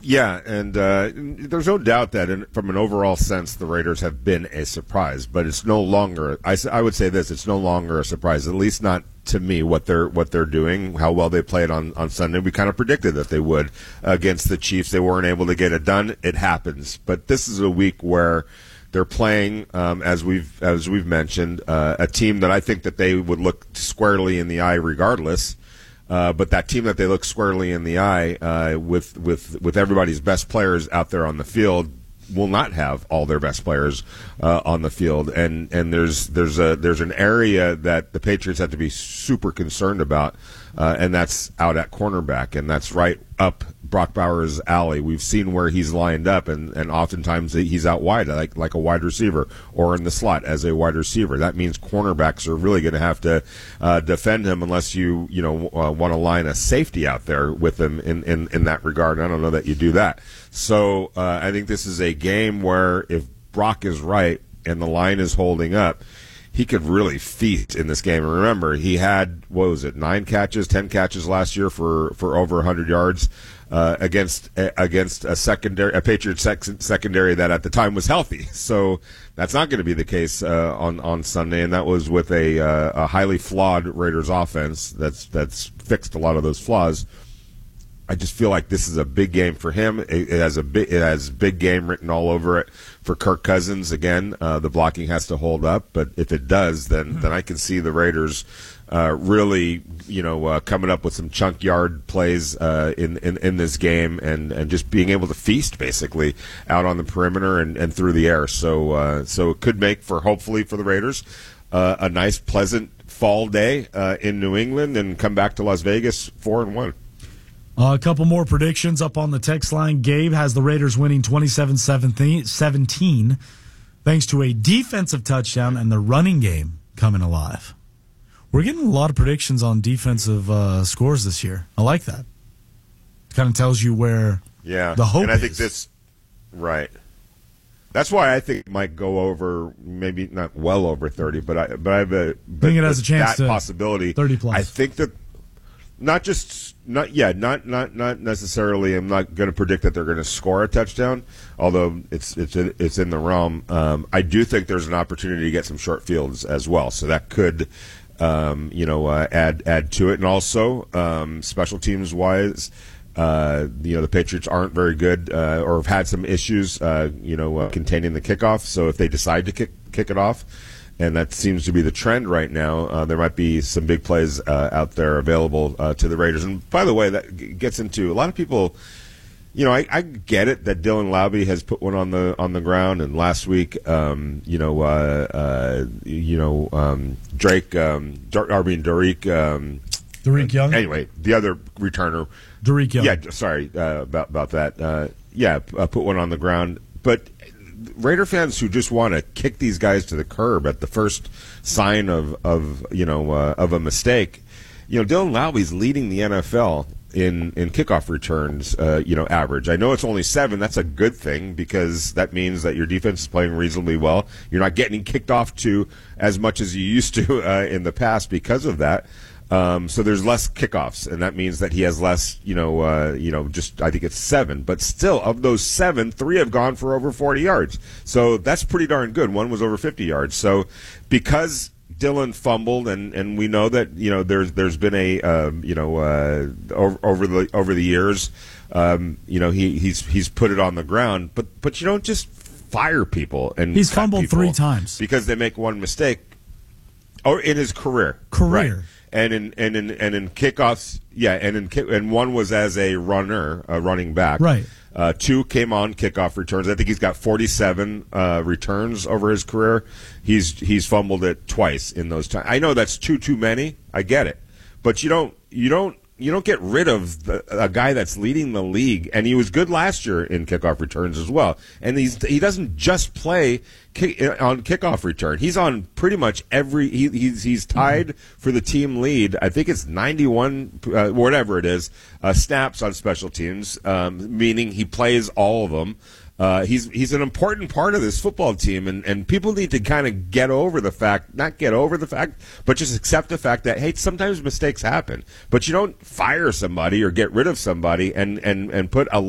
Yeah, and there's no doubt that from an overall sense, the Raiders have been a surprise. But it's no longer. I would say this: it's no longer a surprise. At least not to me. What they're doing, how well they played on Sunday. We kind of predicted that they would against the Chiefs. They weren't able to get it done. It happens. But this is a week where they're playing, as we've mentioned, a team that I think that they would look squarely in the eye regardless. But that team that they look squarely in the eye with everybody's best players out there on the field will not have all their best players on the field, and there's an area that the Patriots have to be super concerned about, and that's out at cornerback, and that's right up Brock Bowers' alley. We've seen where he's lined up, and oftentimes he's out wide, like a wide receiver, or in the slot as a wide receiver. That means cornerbacks are really going to have to defend him unless you want to line a safety out there with him in that regard. I don't know that you do that. So I think this is a game where if Brock is right and the line is holding up, he could really feast in this game. And remember, he had, 10 catches last year for over 100 yards against a Patriots secondary that at the time was healthy. So that's not going to be the case on Sunday, and that was with a highly flawed Raiders offense that's fixed a lot of those flaws. I just feel like this is a big game for him. It has big game written all over it for Kirk Cousins. Again, the blocking has to hold up, but if it does, then I can see the Raiders really, coming up with some chunk yard plays in this game and just being able to feast basically out on the perimeter and through the air. So it could make for, hopefully for the Raiders, a nice, pleasant fall day in New England and come back to Las Vegas 4-1. A couple more predictions up on the text line. Gabe has the Raiders winning 27-17 thanks to a defensive touchdown and the running game coming alive. We're getting a lot of predictions on defensive scores this year. I like that. It kind of tells you where the hope is. And I think this, right. That's why I think it might go over, maybe not well over 30, but I have a think it has a chance that to possibility. 30 plus. I think that not necessarily. I'm not going to predict that they're going to score a touchdown, although it's in the realm. I do think there's an opportunity to get some short fields as well, so that could add to it. And also special teams wise, the Patriots aren't very good or have had some issues containing the kickoff. So if they decide to kick it off, and that seems to be the trend right now, there might be some big plays out there available to the Raiders. And by the way, that gets into a lot of people. I get it that Dylan Laube has put one on the ground, and last week, Drake, Derek Young. Anyway, the other returner, Derek Young. Yeah, sorry about that. Put one on the ground, but Raider fans who just want to kick these guys to the curb at the first sign of a mistake. Dylan Laube's leading the NFL in kickoff returns, average. I know it's only 7. That's a good thing because that means that your defense is playing reasonably well. You're not getting kicked off to as much as you used to in the past because of that. So there's less kickoffs, and that means that he has less, just I think it's 7. But still, of those 7, 3 have gone for over 40 yards. So that's pretty darn good. One was over 50 yards. So because Dylan fumbled, and we know that there's been a over the years, he's put it on the ground. But you don't just fire people and he's fumbled 3 times because they make one mistake, or in his career. Right. And in kickoffs, and one was as a running back. Right. 2 came on kickoff returns. I think he's got 47 returns over his career. He's fumbled it twice in those times. I know that's too many. I get it, but you don't get rid of a guy that's leading the league, and he was good last year in kickoff returns as well. And he doesn't just play on kickoff return. He's on pretty much every. He's tied for the team lead. I think it's 91, whatever it is, snaps on special teams, meaning he plays all of them. He's an important part of this football team, and people need to kind of not get over the fact, but just accept the fact that, hey, sometimes mistakes happen. But you don't fire somebody or get rid of somebody and put a